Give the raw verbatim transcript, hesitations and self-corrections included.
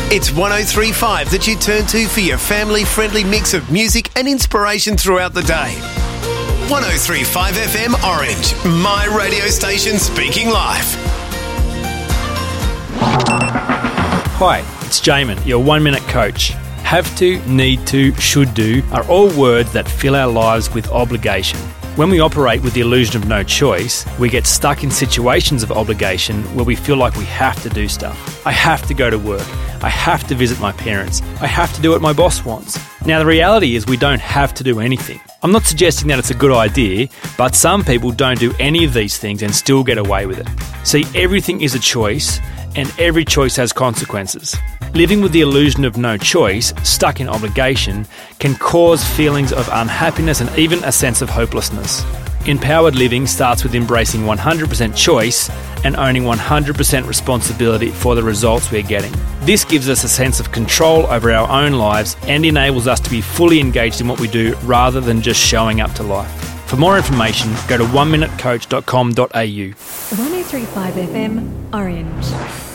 It's one oh three point five that you turn to for your family-friendly mix of music and inspiration throughout the day. one oh three point five F M Orange, my radio station speaking live. Hi, it's Jamin, your one-minute coach. Have to, need to, should do are all words that fill our lives with obligation. When we operate with the illusion of no choice, we get stuck in situations of obligation where we feel like we have to do stuff. I have to go to work. I have to visit my parents. I have to do what my boss wants. Now, the reality is we don't have to do anything. I'm not suggesting that it's a good idea, but some people don't do any of these things and still get away with it. See, everything is a choice, and every choice has consequences. Living with the illusion of no choice, stuck in obligation, can cause feelings of unhappiness and even a sense of hopelessness. Empowered living starts with embracing one hundred percent choice and owning one hundred percent responsibility for the results we're getting. This gives us a sense of control over our own lives and enables us to be fully engaged in what we do rather than just showing up to life. For more information, go to one minute coach dot com dot a u. one oh three point five F M Orange.